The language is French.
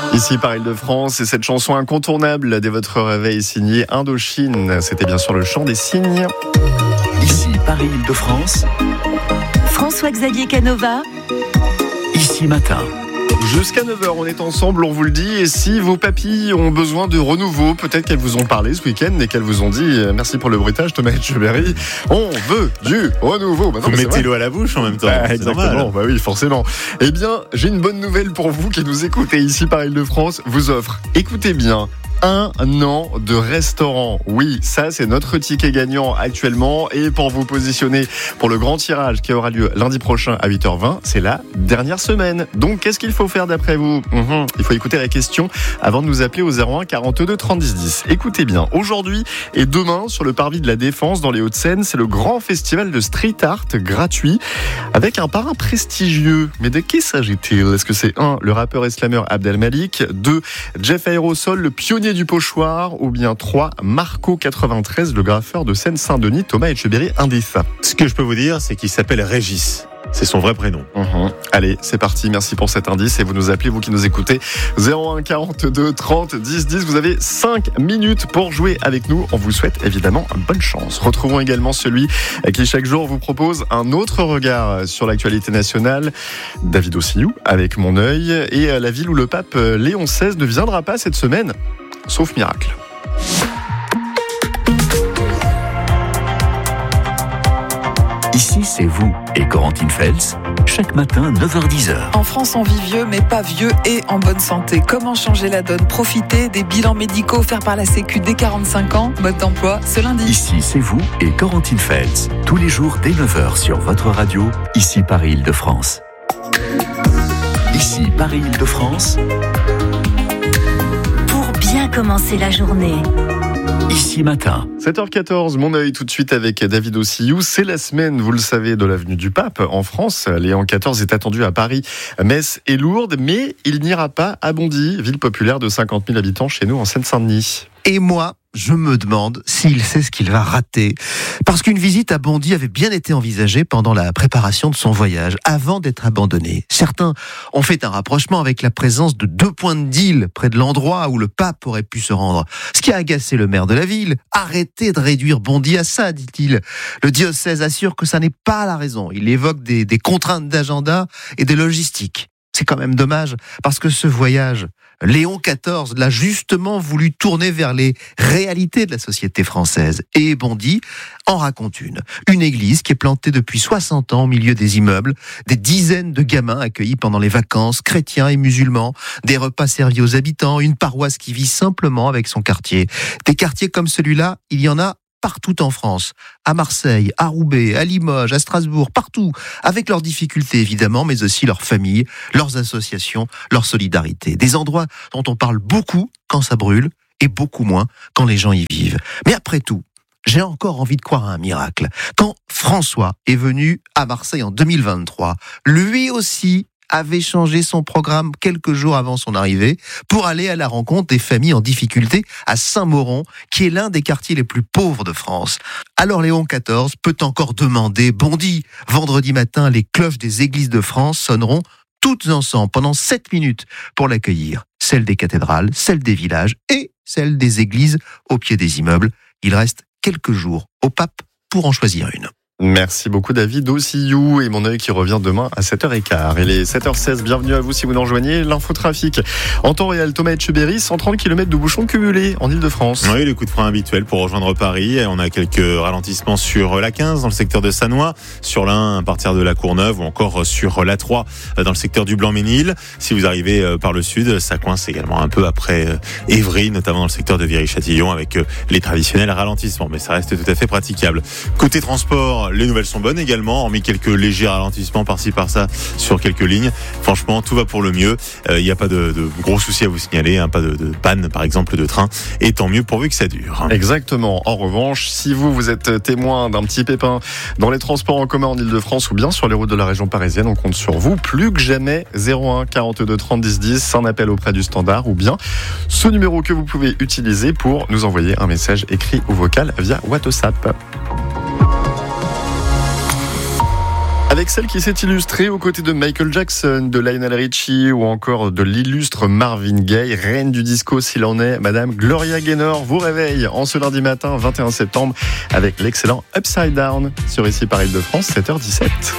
Ici par Île-de-France, et cette chanson incontournable dès votre réveil signée Indochine. C'était bien sûr le chant des cygnes. Ici Paris Île-de-France, François-Xavier Canova. Ici Matin. Jusqu'à 9h, on est ensemble, on vous le dit. Et si vos papilles ont besoin de renouveau, peut-être qu'elles vous ont parlé ce week-end et qu'elles vous ont dit merci pour le bruitage, Thomas Etcheberry. On veut du renouveau. Vous mettez l'eau à la bouche en même temps. Exactement, bah oui, forcément. Eh bien, j'ai une bonne nouvelle pour vous qui nous écoutez ici par Île-de-France. Vous offre, écoutez bien, 1 an de restaurant. Oui, ça c'est notre ticket gagnant actuellement. Et pour vous positionner pour le grand tirage qui aura lieu lundi prochain à 8h20, c'est la dernière semaine. Donc qu'est-ce qu'il faut faire d'après vous ? Il faut écouter la question avant de nous appeler au 01 42 30 10 10. Écoutez bien, aujourd'hui et demain sur le parvis de la Défense dans les Hauts-de-Seine, c'est le grand festival de street art gratuit avec un parrain prestigieux. Mais de qui s'agit-il ? Est-ce que c'est 1, le rappeur et slammer Abdel Malik, 2, Jeff Aérosol, le pionnier du pochoir, ou bien 3, Marco 93, le graffeur de Seine-Saint-Denis, Thomas Etcheberry, indéfat. Ce que je peux vous dire, c'est qu'il s'appelle Régis. C'est son vrai prénom. Allez, c'est parti. Merci pour cet indice. Et vous nous appelez, vous qui nous écoutez, 01 42 30 10 10. Vous avez 5 minutes pour jouer avec nous. On vous souhaite évidemment bonne chance. Retrouvons également celui qui chaque jour vous propose un autre regard sur l'actualité nationale. David Ossillou, avec Mon œil. Et la ville où le pape Léon XVI ne viendra pas cette semaine, sauf miracle. Ici, c'est vous et Corentine Feltz, chaque matin 9h-10h. En France, on vit vieux, mais pas vieux et en bonne santé. Comment changer la donne ? Profiter des bilans médicaux offerts par la Sécu dès 45 ans. Mode d'emploi, ce lundi. Ici, c'est vous et Corentine Feltz, tous les jours dès 9h sur votre radio, ici Paris Île-de-France. Ici Paris Île-de-France. Pour bien commencer la journée. Ici Matin. 7h14, Mon œil tout de suite avec David Ossillou. C'est la semaine, vous le savez, de l'avenue du Pape en France. Léon XIV est attendu à Paris, Metz et Lourdes, mais il n'ira pas à Bondy, ville populaire de 50 000 habitants chez nous en Seine-Saint-Denis. Et moi, je me demande s'il sait ce qu'il va rater. Parce qu'une visite à Bondy avait bien été envisagée pendant la préparation de son voyage, avant d'être abandonné. Certains ont fait un rapprochement avec la présence de 2 points de deal près de l'endroit où le pape aurait pu se rendre. Ce qui a agacé le maire de la ville. Arrêtez de réduire Bondy à ça, dit-il. Le diocèse assure que ça n'est pas la raison. Il évoque des contraintes d'agenda et de logistique. C'est quand même dommage, parce que ce voyage, Léon XIV l'a justement voulu tourner vers les réalités de la société française. Et Bondy en raconte une. Une église qui est plantée depuis 60 ans au milieu des immeubles, des dizaines de gamins accueillis pendant les vacances, chrétiens et musulmans, des repas servis aux habitants, une paroisse qui vit simplement avec son quartier. Des quartiers comme celui-là, il y en a partout en France, à Marseille, à Roubaix, à Limoges, à Strasbourg, partout, avec leurs difficultés évidemment, mais aussi leurs familles, leurs associations, leur solidarité. Des endroits dont on parle beaucoup quand ça brûle et beaucoup moins quand les gens y vivent. Mais après tout, j'ai encore envie de croire à un miracle. Quand François est venu à Marseille en 2023, lui aussi avait changé son programme quelques jours avant son arrivée pour aller à la rencontre des familles en difficulté à Saint-Mauron, qui est l'un des quartiers les plus pauvres de France. Alors Léon XIV peut encore demander Bondy. Vendredi matin, les cloches des églises de France sonneront toutes ensemble pendant 7 minutes pour l'accueillir. Celles des cathédrales, celles des villages et celles des églises au pied des immeubles. Il reste quelques jours au pape pour en choisir une. Merci beaucoup David Ossillou, et Mon œil qui revient demain à 7h15. Il est 7h16, bienvenue à vous si vous nous rejoignez. L'infotrafic en temps réel, Thomas Etcheberry, 130 km de bouchons cumulés en Ile-de-France. Oui, le coup de frein habituel pour rejoindre Paris. On a quelques ralentissements sur la 15 dans le secteur de Sannois, sur l'A1 à partir de la Courneuve, ou encore sur l'A3 dans le secteur du Blanc-Ménil. Si vous arrivez par le sud, ça coince également un peu après Évry, notamment dans le secteur de Viry-Châtillon, avec les traditionnels ralentissements, mais ça reste tout à fait praticable. Côté transport, les nouvelles sont bonnes également, hormis quelques légers ralentissements par-ci par-ça sur quelques lignes. Franchement, tout va pour le mieux. Il n'y a pas de gros soucis à vous signaler, pas de panne par exemple de train, et tant mieux pourvu que ça dure. Exactement. En revanche, si vous êtes témoin d'un petit pépin dans les transports en commun en Ile-de-France ou bien sur les routes de la région parisienne, on compte sur vous plus que jamais. 01 42 30 10 10, un appel auprès du standard, ou bien ce numéro que vous pouvez utiliser pour nous envoyer un message écrit ou vocal via WhatsApp. avec celle qui s'est illustrée aux côtés de Michael Jackson, de Lionel Richie ou encore de l'illustre Marvin Gaye, reine du disco s'il en est, Madame Gloria Gaynor vous réveille en ce lundi matin 21 septembre avec l'excellent Upside Down sur Ici par Île-de-France, 7h17.